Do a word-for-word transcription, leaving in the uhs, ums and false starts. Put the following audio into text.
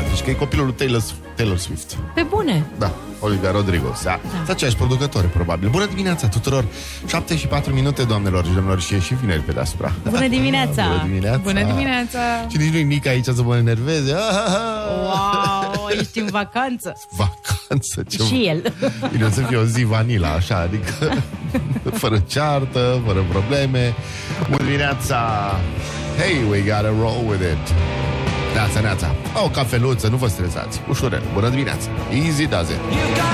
deci că e copilul lui Taylor, Taylor Swift. Pe bune. Da, Olivia Rodrigo. Da. Da. Aceeași producători, probabil. Bună dimineața tuturor! șapte și patru minute, doamnelor și domnilor, și e și vineri pe deasupra. Bună dimineața! Bună dimineața! Bună dimineața! Și nici nu-i Nica aici să mă enerveze. Wow, ești în vacanță. Vacanță, ce... Și el. Bine, o să fie o zi vanila, așa, adică fără ceartă, fără probleme. Bună dimineața! Hey, we gotta roll with it. Neața, neața. O cafeluță, nu vă stresați. Ușurel. Bună dimineața. Easy does it.